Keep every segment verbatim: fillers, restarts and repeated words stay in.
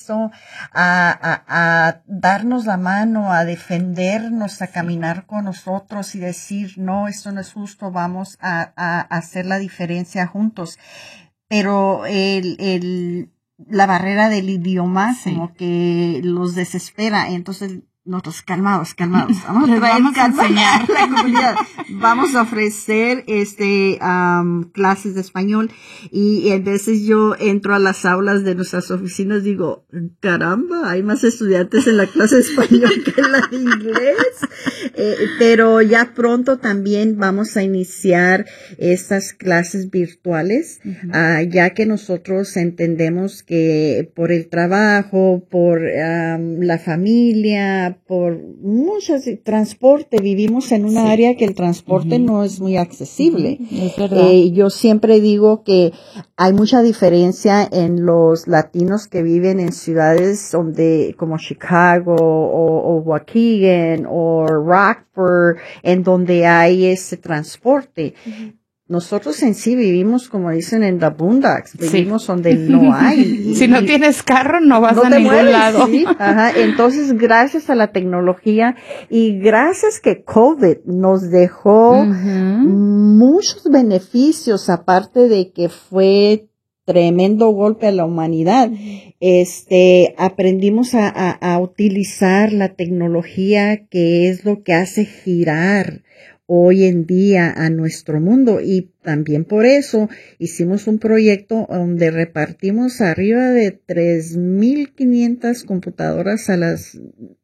compromiso a, a, a darnos la mano, a defendernos, a caminar con nosotros y decir, no, esto no es justo, vamos a, a hacer la diferencia juntos. Pero el, el, la barrera del idioma sí. como que los desespera, entonces nosotros calmados, calmados, vamos a, vamos a enseñar la comunidad, vamos a ofrecer este um, clases de español y, y a veces yo entro a las aulas de nuestras oficinas y digo, caramba, hay más estudiantes en la clase de español que en la de inglés, eh, pero ya pronto también vamos a iniciar estas clases virtuales, uh-huh. uh, ya que nosotros entendemos que por el trabajo, por um, la familia, por muchas transporte, vivimos en una sí. área que el transporte uh-huh. no es muy accesible. Uh-huh. Es verdad. Eh, yo siempre digo que hay mucha diferencia en los latinos que viven en ciudades donde como Chicago o, o Waukegan o Rockford, en donde hay ese transporte. Uh-huh. Nosotros en sí vivimos, como dicen, en the boondocks, vivimos sí. donde no hay. Si no tienes carro, no vas no a ningún mueves, lado. ¿sí? Ajá. Entonces, gracias a la tecnología y gracias que COVID nos dejó uh-huh. muchos beneficios, aparte de que fue tremendo golpe a la humanidad. Uh-huh. Este, aprendimos a, a, a utilizar la tecnología, que es lo que hace girar hoy en día a nuestro mundo, y también por eso hicimos un proyecto donde repartimos arriba de tres mil quinientas computadoras a las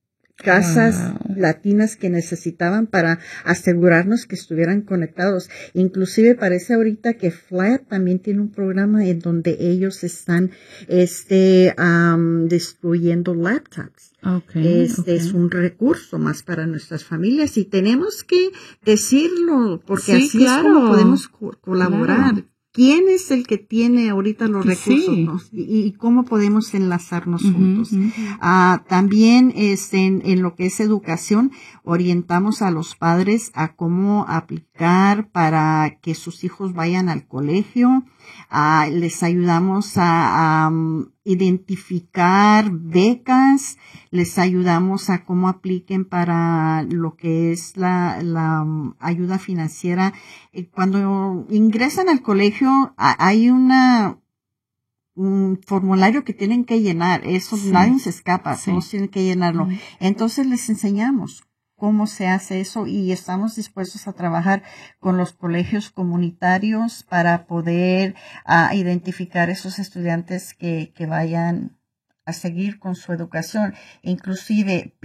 casas wow. latinas que necesitaban para asegurarnos que estuvieran conectados. Inclusive parece ahorita que Flat también tiene un programa en donde ellos están este um, distribuyendo laptops. Okay, este okay. es un recurso más para nuestras familias y tenemos que decirlo porque sí, así claro. es como podemos co- colaborar. Claro. ¿Quién es el que tiene ahorita los recursos? Sí. ¿no? y, y cómo podemos enlazarnos Uh-huh, juntos? Uh-huh. Uh, también este, en, en lo que es educación, orientamos a los padres a cómo aplicar para que sus hijos vayan al colegio. Uh, les ayudamos a, a um, identificar becas, les ayudamos a cómo apliquen para lo que es la, la um, ayuda financiera. Eh, cuando ingresan al colegio, a, hay una un formulario que tienen que llenar, eso sí. nadie se escapa, sí. todos tienen que llenarlo. Uh-huh. Entonces les enseñamos cómo se hace eso y estamos dispuestos a trabajar con los colegios comunitarios para poder uh, identificar esos estudiantes que, que vayan a seguir con su educación. Inclusive,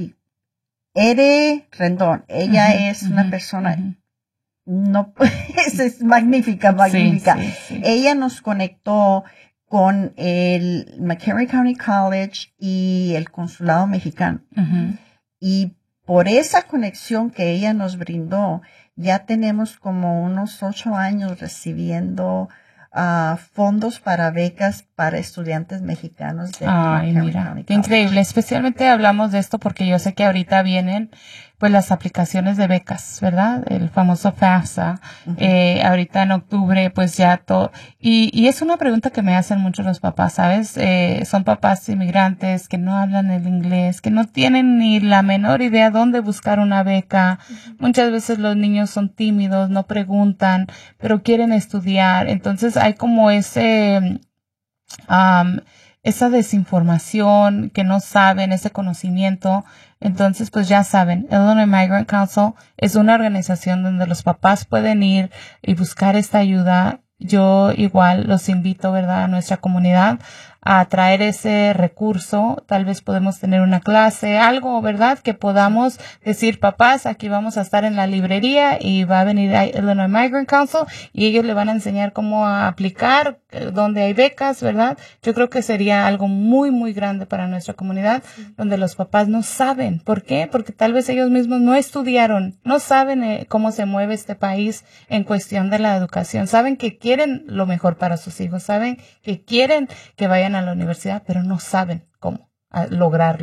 Ere Rendón, ella uh-huh, es uh-huh, una persona, uh-huh. no, es, es magnífica, magnífica. Sí, sí, sí. Ella nos conectó con el McHenry County College y el Consulado Mexicano. Uh-huh. Y por esa conexión que ella nos brindó, ya tenemos como unos ocho años recibiendo uh, fondos para becas para estudiantes mexicanos de Ay, McHenry mira, County qué College. Increíble. Especialmente hablamos de esto porque yo sé que ahorita vienen pues las aplicaciones de becas, ¿verdad? El famoso FAFSA. Uh-huh. Eh, ahorita en octubre, pues ya todo. Y, y es una pregunta que me hacen mucho los papás, ¿sabes? Eh, son papás inmigrantes que no hablan el inglés, que no tienen ni la menor idea dónde buscar una beca. Uh-huh. Muchas veces los niños son tímidos, no preguntan, pero quieren estudiar. Entonces hay como ese, um, esa desinformación, que no saben, ese conocimiento. Entonces, pues ya saben, Illinois Migrant Council es una organización donde los papás pueden ir y buscar esta ayuda. Yo igual los invito, ¿verdad?, a nuestra comunidad a traer ese recurso. Tal vez podemos tener una clase, algo, ¿verdad?, que podamos decir, papás, aquí vamos a estar en la librería y va a venir a Illinois Migrant Council y ellos le van a enseñar cómo aplicar, donde hay becas, ¿verdad? Yo creo que sería algo muy, muy grande para nuestra comunidad, donde los papás no saben. ¿Por qué? Porque tal vez ellos mismos no estudiaron, no saben eh, cómo se mueve este país en cuestión de la educación. Saben que quieren lo mejor para sus hijos, saben que quieren que vayan a la universidad, pero no saben cómo lograrlo.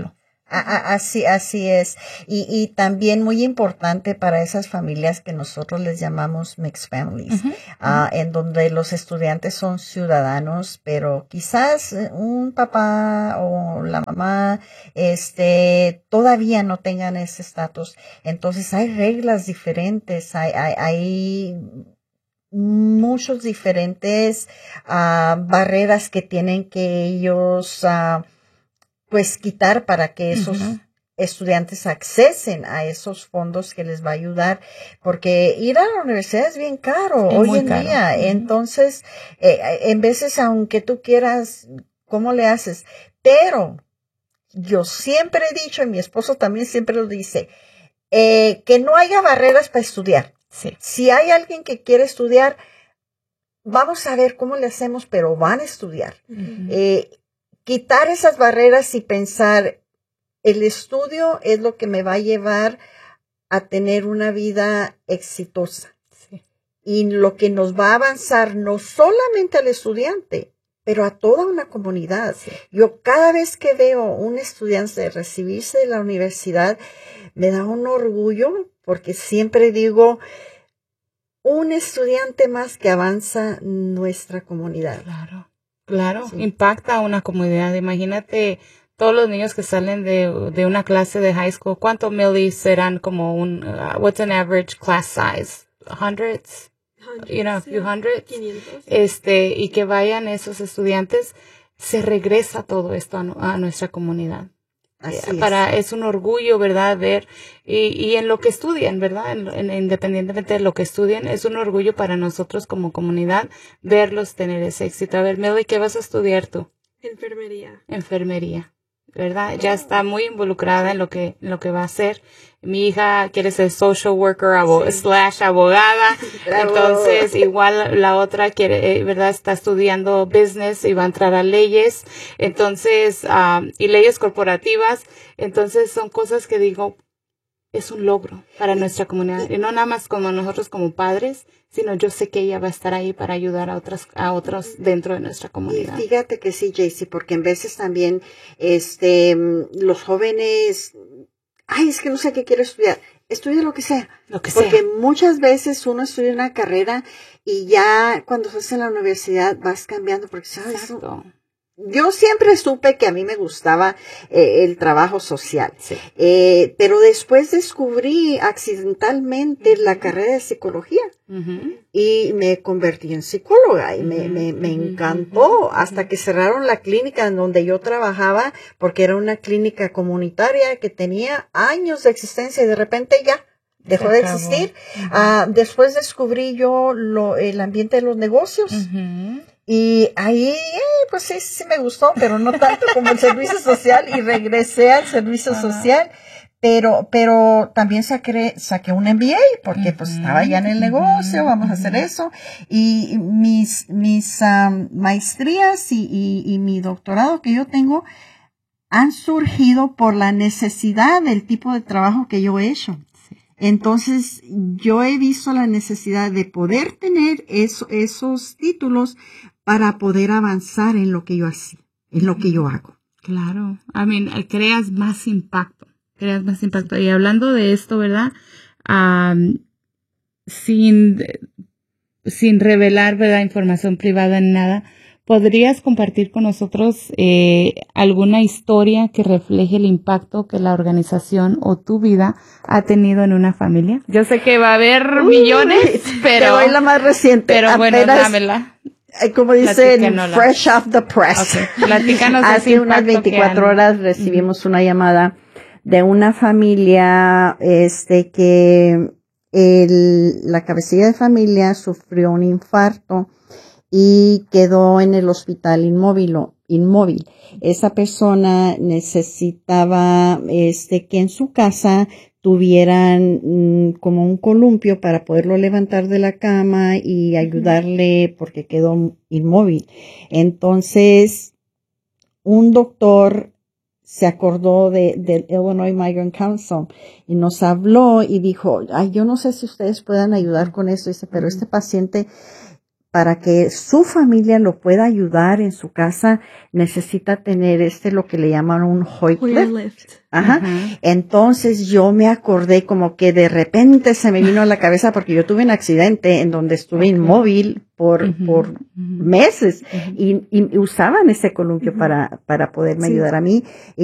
A, a, así, así es. Y, y también muy importante para esas familias que nosotros les llamamos mixed families, uh-huh, uh, en donde los estudiantes son ciudadanos, pero quizás un papá o la mamá, este, todavía no tengan ese estatus. Entonces hay reglas diferentes, hay, hay, hay muchos diferentes uh, barreras que tienen que ellos uh, pues quitar para que esos uh-huh. estudiantes accesen a esos fondos que les va a ayudar, porque ir a la universidad es bien caro es hoy en caro. día. Uh-huh. Entonces, eh, en veces, aunque tú quieras, ¿cómo le haces? Pero yo siempre he dicho, y mi esposo también siempre lo dice, eh, que no haya barreras para estudiar. Sí. Si hay alguien que quiere estudiar, vamos a ver cómo le hacemos, pero van a estudiar. Uh-huh. Eh, quitar esas barreras y pensar, el estudio es lo que me va a llevar a tener una vida exitosa. Sí. Y lo que nos va a avanzar no solamente al estudiante, pero a toda una comunidad. Sí. Yo cada vez que veo un estudiante recibirse de la universidad, me da un orgullo, porque siempre digo, un estudiante más que avanza nuestra comunidad. Claro. Claro, sí. Impacta a una comunidad. Imagínate todos los niños que salen de, de una clase de high school. ¿Cuántos millis serán como un, uh, what's an average class size? Hundreds? Hundreds you know, a few hundreds. quinientos. Este, y que vayan esos estudiantes, se regresa todo esto a, a nuestra comunidad. Así Para, es. es un orgullo, ¿verdad? Ver, y, y en lo que estudian, ¿verdad? En, en, independientemente de lo que estudian, es un orgullo para nosotros como comunidad verlos tener ese éxito. A ver, Melody, ¿qué vas a estudiar tú? Enfermería. Enfermería, ¿verdad? Ya está muy involucrada en lo que, en lo que va a hacer. Mi hija quiere ser social worker abo- sí. slash abogada. Entonces, igual la otra quiere, ¿verdad? Está estudiando business y va a entrar a leyes. Entonces, um, y leyes corporativas. Entonces, son cosas que digo, es un logro para nuestra comunidad. Y no nada más como nosotros como padres, sino yo sé que ella va a estar ahí para ayudar a otras, a otros dentro de nuestra comunidad. Y fíjate que sí, Jaycee, porque en veces también, este, los jóvenes, ay, es que no sé qué quiero estudiar. Estudia lo que sea. Lo que Porque sea. muchas veces uno estudia una carrera y ya cuando estás en la universidad vas cambiando porque sabes. Exacto. Yo siempre supe que a mí me gustaba eh, el trabajo social, sí. eh, pero después descubrí accidentalmente uh-huh. la carrera de psicología uh-huh. y me convertí en psicóloga y uh-huh. me, me, me encantó uh-huh. hasta que cerraron la clínica en donde yo trabajaba porque era una clínica comunitaria que tenía años de existencia y de repente ya dejó de existir. Uh-huh. Uh, después descubrí yo lo, el ambiente de los negocios. Uh-huh. Y ahí, eh, pues sí, sí me gustó, pero no tanto como el servicio social y regresé al servicio uh-huh. social. Pero, pero también saqué, saqué un M B A porque uh-huh. pues estaba ya en el negocio, uh-huh. vamos a hacer eso. Y mis, mis um, maestrías y, y, y mi doctorado que yo tengo han surgido por la necesidad del tipo de trabajo que yo he hecho. Entonces, yo he visto la necesidad de poder tener eso, esos títulos para poder avanzar en lo que yo hacía, en lo que yo hago. Claro. I mean, creas más impacto, creas más impacto. Y hablando de esto, ¿verdad? Um, sin, sin revelar, ¿verdad? Información privada ni nada. ¿Podrías compartir con nosotros eh, alguna historia que refleje el impacto que la organización o tu vida ha tenido en una familia? Yo sé que va a haber Uy, millones, pero... Te doy la más reciente. Pero apenas, bueno, dámela. Como dicen, fresh off the press. Okay. Platícanos. Hace unas veinticuatro horas recibimos uh-huh. una llamada de una familia este que el, la cabecilla de familia sufrió un infarto y quedó en el hospital inmóvil, inmóvil. Esa persona necesitaba este que en su casa tuvieran mm, como un columpio para poderlo levantar de la cama y ayudarle porque quedó inmóvil. Entonces, un doctor se acordó de, del Illinois Migrant Council y nos habló y dijo, ay, yo no sé si ustedes puedan ayudar con eso, dice, pero este paciente para que su familia lo pueda ayudar en su casa, necesita tener este, lo que le llaman un Hoyer lift. lift. Ajá. Uh-huh. Entonces yo me acordé como que de repente se me vino a la cabeza porque yo tuve un accidente en donde estuve okay. inmóvil por, uh-huh. por uh-huh. meses uh-huh. Y, y usaban ese columpio uh-huh. para, para poderme sí. ayudar a mí.